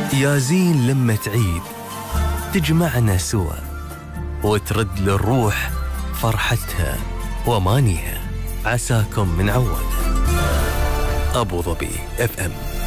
يا زين لما تعيد تجمعنا سوا وترد للروح فرحتها ومانيها. عساكم من عوادة. أبو ظبي FM.